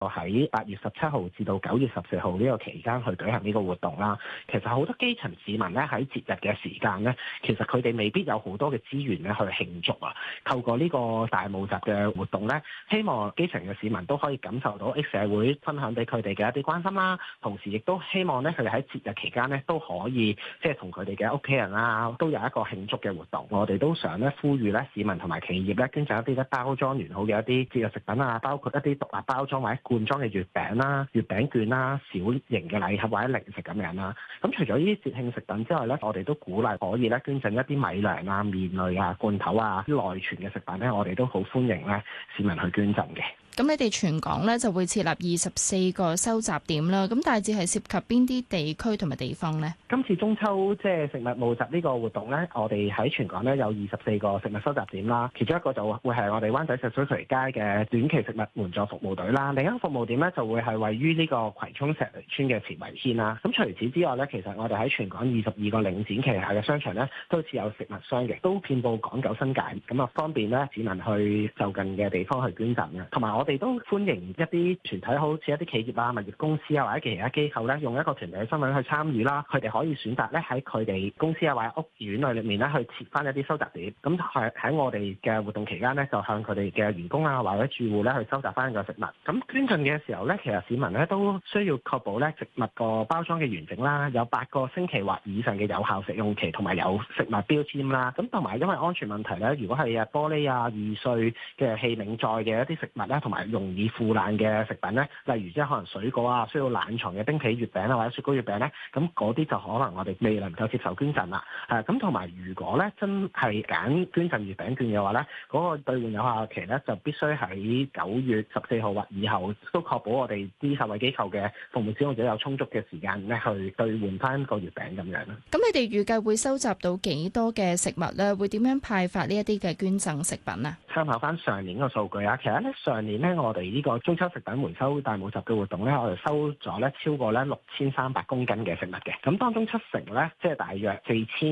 喺8月17號至到9月14號呢個期間去舉行呢個活動啦。其實好多基層市民咧喺節日嘅時間咧，其實佢哋未必有好多嘅資源咧去慶祝啊。透過呢個大募集嘅活動咧，希望基層嘅市民都可以感受到社會分享俾佢哋嘅一啲關心啦。同時亦都希望咧佢哋喺節日期間咧都可以即係同佢哋嘅屋企人啦都有一個慶祝嘅活動。我哋都想咧呼籲咧市民同埋企業咧捐贈一啲咧包裝完好嘅一啲節日食品啊，包括一啲獨立包裝或者罐裝嘅月餅啦、月餅券啦、小型嘅禮盒或者零食咁樣啦。咁除咗呢啲節慶食品之外咧，我哋都鼓勵可以咧捐贈一啲米糧啊、麵類啊、罐頭啊、內存嘅食品咧，我哋都好歡迎咧市民去捐贈嘅。 咁你哋全港咧就會設立24個收集點啦，咁大致係涉及邊啲地區同埋地方呢？ 今次中秋即係食物募集呢個活動咧，我哋喺全港咧有24個食物收集點啦，其中一個就會係我哋灣仔石水渠街嘅短期食物援助服務隊啦，另一個服務點咧就會係位於呢個葵涌石梨村嘅慈圍軒啦。咁除此之外咧，其實我哋喺全港22個領展旗下嘅商場咧都設有食物箱嘅，都遍佈港九新界，咁啊方便咧市民去就近嘅地方去捐贈嘅，同埋我哋都歡迎一啲團體，好似一啲企業啊、物業公司啊或者其他機構咧，用一個團體嘅身份去參與啦。佢哋可以選擇咧喺佢哋公司啊或者屋苑裏面咧去設翻一啲收集點。咁係喺我哋嘅活動期間咧，就向佢哋嘅員工啊或者住戶咧去收集翻個食物。咁捐贈嘅時候咧，其實市民咧都需要確保咧食物個包裝嘅完整啦，有8個星期或以上嘅有效食用期，同埋有食物標籤啦。咁同埋因為安全問題咧，如果係玻璃啊、易碎嘅器皿載嘅一啲食物咧，同埋容易腐爛嘅食品咧，例如即係可能水果啊，需要冷藏嘅冰皮月餅啊，或者雪糕月餅咧，咁嗰啲就可能我哋未能夠接受捐贈啦。咁同埋如果咧真係揀捐贈月餅券嘅話咧，嗰個兌換有效期咧就必須喺9月14號或以後，都確保我哋啲受惠機構嘅服務使用者有充足嘅時間咧去兌換翻個月餅咁樣啦。 咁你哋預計會收集到幾多嘅食物咧？會點樣派發呢一啲嘅捐贈食品啊？ 參考翻上年個數據啊，其實咧上年咧我哋呢個中秋食品回收大募集嘅活動咧，我哋收咗咧超過咧6300公斤嘅食物嘅，咁當中70%咧，即係大約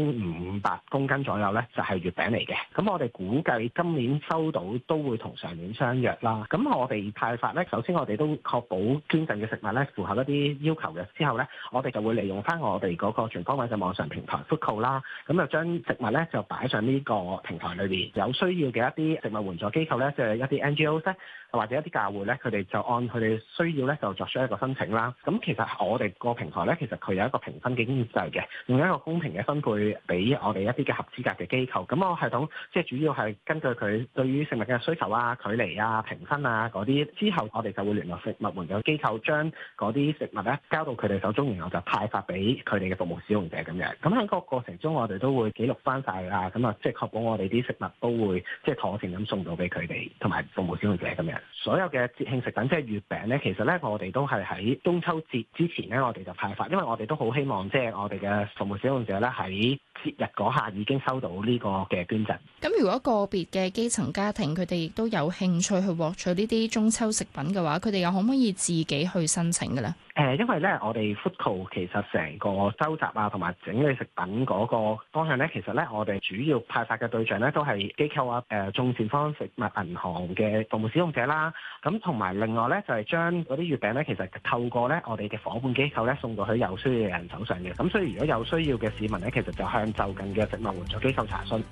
4500公斤左右咧，就係月餅嚟嘅。咁我哋估計今年收到都會同上年相若啦。咁我哋派發咧，首先我哋都確保捐贈嘅食物咧符合一啲要求嘅，之後咧我哋就會利用翻我哋嗰個全方位嘅網上平台 Foodco 啦，咁就將食物咧就擺上呢個平台裏邊，有需要嘅一啲食物援助機構咧，即係一啲 NGO 咧，或者一啲教會咧，佢哋就按佢哋需要咧就作出一個申請啦。咁其實我哋個平台咧，其實佢有一個評分嘅機制嘅，用一個公平嘅分配俾我哋一啲嘅合資格嘅機構。咁個系統即係主要係根據佢對於食物嘅需求啊、距離啊、評分啊嗰啲，之後我哋就會聯絡食物援助機構，將嗰啲食物咧交到佢哋手中，然後就派發俾佢哋嘅服務使用者咁樣。咁喺個過程中，我哋都會記錄翻晒啊，咁啊即係確保我哋啲食物都會即係妥善咁送到俾佢哋同埋服務使用者咁樣。所有嘅節慶食品即係月餅咧，其實咧我哋都係喺中秋節之前咧，我哋就派發，因為我哋都好希望即係我哋嘅服務使用者咧喺節日嗰下已經收到呢個嘅捐贈。 咁如果個別嘅基層家庭佢哋亦都有興趣去獲取呢啲中秋食品嘅話，佢哋又可唔可以自己去申請嘅咧？ 因為咧，我哋 Foodco 其實成個收集啊，同埋整理食品嗰個方向咧，其實咧，我哋主要派發嘅對象咧，都係機構啊、眾善坊食物銀行嘅服務使用者啦。咁同埋另外咧，就係將嗰啲月餅咧，其實透過咧我哋嘅夥伴機構咧，送到去有需要嘅人手上嘅。咁所以如果有需要嘅市民咧，其實就向就近嘅食物援助機構查詢。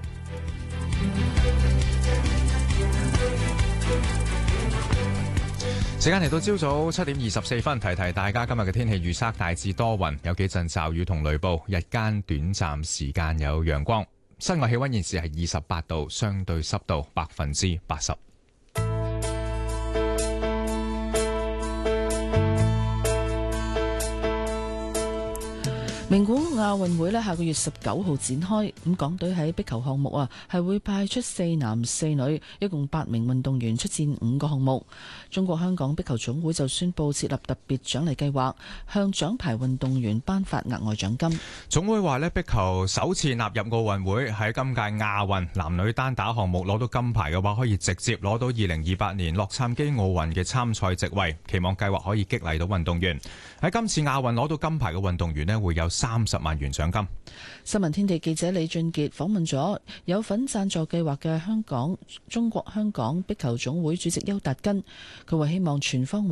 時間嚟到朝早7點24分，提提大家今日嘅天氣預測，大致多雲，有幾陣驟雨同雷暴，日間短暫時間有陽光。室外氣溫現時係28度，相對濕度80%。 名古屋亞運會下個月19號展開，咁港隊喺壁球項目係會派出4男4女，一共8名運動員出戰5個項目。中國香港壁球總會就宣布設立特別獎勵計劃，向獎牌運動員頒發額外獎金。 總會話壁球首次納入奧運會，喺今屆亞運男女單打項目攞到金牌嘅話，可以直接攞到2028年洛杉磯奧運嘅參賽席位。期望計劃可以激勵到運動員。喺今次亞運攞到金牌嘅運動員會有 30萬元獎金。 新聞天地記者李俊傑訪問咗有份贊助計劃嘅中國香港壁球總會主席邱達根，佢話希望全方